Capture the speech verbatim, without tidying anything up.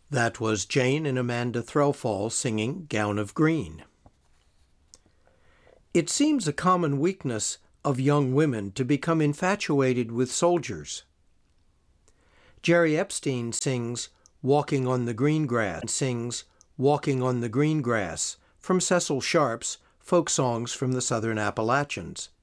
That was Jane and Amanda Threlfall singing Gown of Green. It seems a common weakness of young women to become infatuated with soldiers. Jerry Epstein sings Walking on the Green Grass, sings Walking on the Green Grass from Cecil Sharp's Folk Songs from the Southern Appalachians.